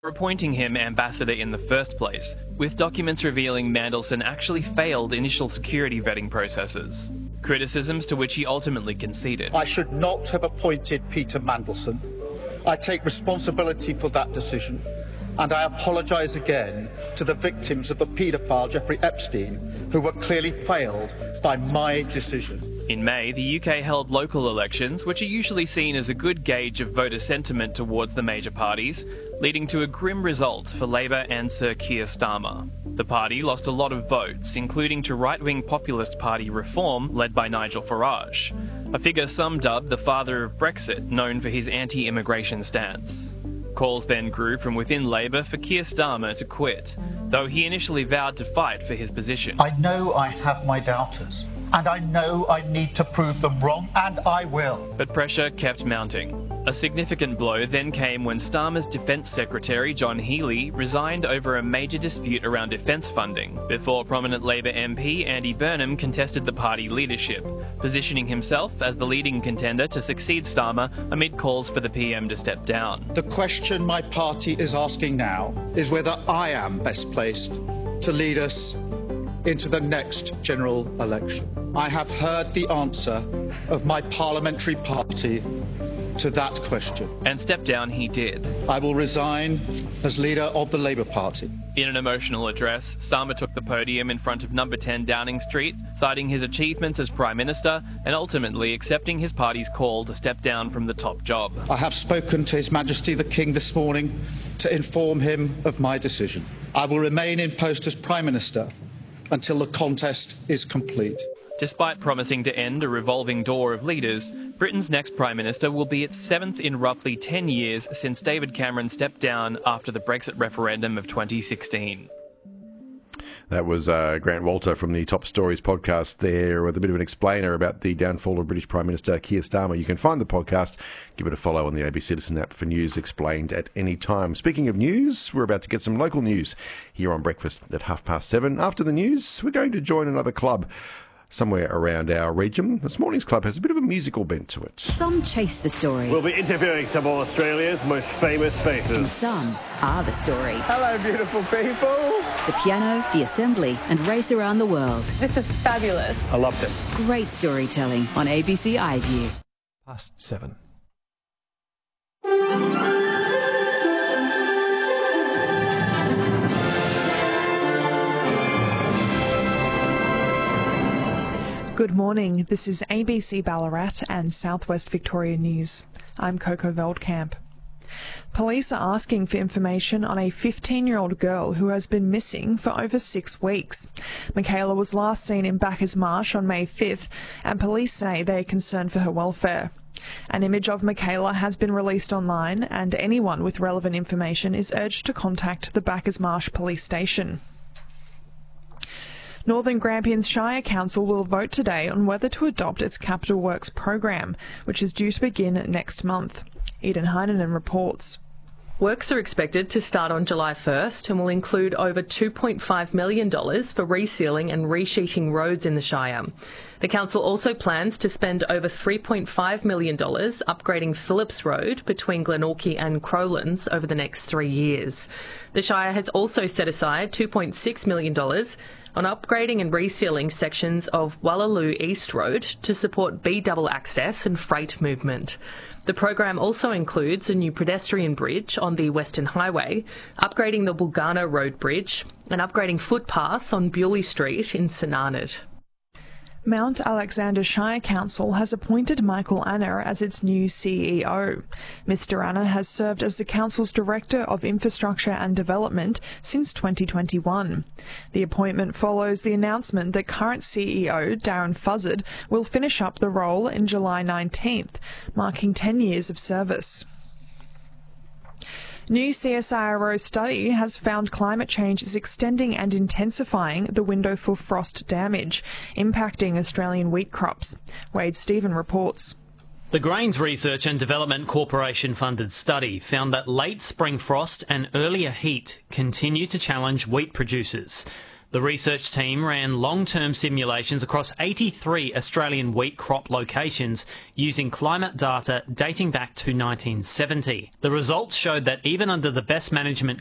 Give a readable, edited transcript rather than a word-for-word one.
appointing him ambassador in the first place, with documents revealing Mandelson actually failed initial security vetting processes. Criticisms to which he ultimately conceded. I should not have appointed Peter Mandelson. I take responsibility for that decision, and I apologise again to the victims of the paedophile Jeffrey Epstein, who were clearly failed by my decision. In May, the UK held local elections, which are usually seen as a good gauge of voter sentiment towards the major parties, leading to a grim result for Labour and Sir Keir Starmer. The party lost a lot of votes, including to right-wing populist party Reform, led by Nigel Farage, a figure some dubbed the father of Brexit, known for his anti-immigration stance. Calls then grew from within Labour for Keir Starmer to quit, though he initially vowed to fight for his position. I know I have my doubters, and I know I need to prove them wrong, and I will. But pressure kept mounting. A significant blow then came when Starmer's Defence Secretary John Healey resigned over a major dispute around defence funding, before prominent Labour MP Andy Burnham contested the party leadership, positioning himself as the leading contender to succeed Starmer amid calls for the PM to step down. The question my party is asking now is whether I am best placed to lead us into the next general election. I have heard the answer of my parliamentary party to that question. And step down he did. I will resign as leader of the Labour Party. In an emotional address, Starmer took the podium in front of number 10 Downing Street, citing his achievements as Prime Minister and ultimately accepting his party's call to step down from the top job. I have spoken to His Majesty the King this morning to inform him of my decision. I will remain in post as Prime Minister until the contest is complete. Despite promising to end a revolving door of leaders, Britain's next Prime Minister will be its seventh in roughly 10 years since David Cameron stepped down after the Brexit referendum of 2016. That was Grant Walter from the Top Stories podcast there with a bit of an explainer about the downfall of British Prime Minister Keir Starmer. You can find the podcast, give it a follow on the ABC Listen app for news explained at any time. Speaking of news, we're about to get some local news here on Breakfast at 7:30. After the news, we're going to join another club somewhere around our region. This morning's club has a bit of a musical bent to it. Some chase the story. We'll be interviewing some of Australia's most famous faces. And some are the story. Hello, beautiful people. The piano, the assembly, and race around the world. This is fabulous. I loved it. Great storytelling on ABC iView. 7:30. Good morning, this is ABC Ballarat and Southwest Victoria News. I'm Coco Veldkamp. Police are asking for information on a 15-year-old girl who has been missing for over 6 weeks. Michaela was last seen in Bacchus Marsh on May 5th, and police say they are concerned for her welfare. An image of Michaela has been released online, and anyone with relevant information is urged to contact the Bacchus Marsh Police Station. Northern Grampians Shire Council will vote today on whether to adopt its Capital Works program, which is due to begin next month. Eden Heinonen reports. Works are expected to start on July 1st and will include over $2.5 million for resealing and resheeting roads in the Shire. The council also plans to spend over $3.5 million upgrading Phillips Road between Glenorchy and Crowlands over the next 3 years. The Shire has also set aside $2.6 million on upgrading and resealing sections of Wallaloo East Road to support B-double access and freight movement. The program also includes a new pedestrian bridge on the Western Highway, upgrading the Bulgana Road Bridge, and upgrading footpaths on Bewley Street in St Arnott. Mount Alexander Shire Council has appointed Michael Anna as its new CEO. Mr Anna has served as the council's Director of Infrastructure and Development since 2021. The appointment follows the announcement that current CEO Darren Fuzzard will finish up the role in July 19th, marking 10 years of service. New CSIRO study has found climate change is extending and intensifying the window for frost damage, impacting Australian wheat crops. Wade Stephen reports. The Grains Research and Development Corporation funded study found that late spring frost and earlier heat continue to challenge wheat producers. The research team ran long-term simulations across 83 Australian wheat crop locations using climate data dating back to 1970. The results showed that even under the best management